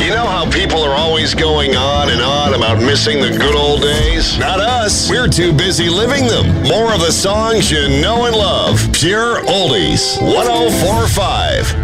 You know how people are always going on and on about missing the good old days? Not us. We're too busy living them. More of the songs you know and love. Pure Oldies. 104.5